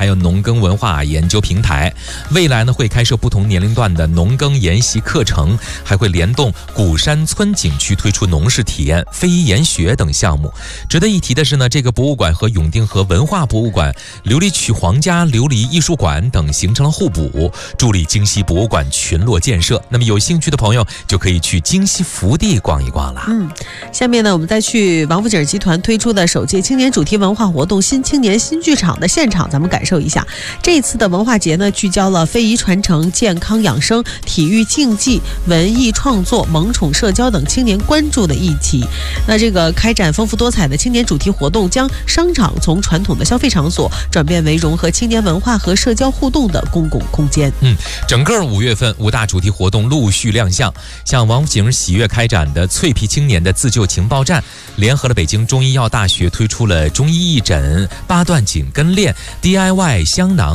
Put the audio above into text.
还有农耕文化研究平台。未来呢，会开设不同年龄段的农耕研习课程，还会联动古山村景区推出农事体验、非遗研学等项目。值得一提的是呢，这个博物馆和永定河文化博物馆、琉璃曲皇家琉璃艺术馆等形成了互补，助力京西博物馆群落建设。那么有兴趣的朋友就可以去京西福地逛一逛了。 下面呢，我们再去王府井集团推出的首届青年主题文化活动新青年新剧场的现场，咱们感受一下。这一次的文化节呢，聚焦了非遗传承、健康养生、体育竞技、文艺创作、萌宠社交等青年关注的议题。那这个开展丰富多彩的青年主题活动，将商场从传统的消费场所转变为融合青年文化和社交互动的公共空间。 整个5月份5大主题活动陆续亮相，像王府井喜悦开展的脆皮青年的自救情报站，联合了北京中医药大学推出了中医义诊、8段锦跟链、DIY 香囊